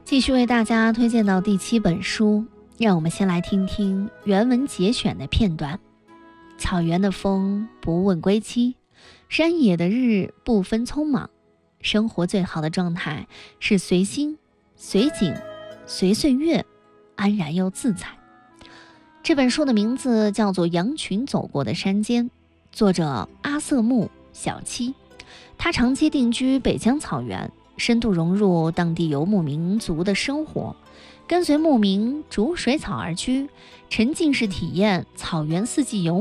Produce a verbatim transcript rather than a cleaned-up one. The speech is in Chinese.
继续为大家推荐到第七本书，让我们先来听听原文节选的片段。草原的风不问归期，山野的日不分匆忙，生活最好的状态是随心随景随岁月，安然又自在。这本书的名字叫做《羊群走过的山间》，作者阿瑟木小七，他长期定居北疆草原，深度融入当地游牧民族的生活，跟随牧民逐水草而居，沉浸式体验草原四季游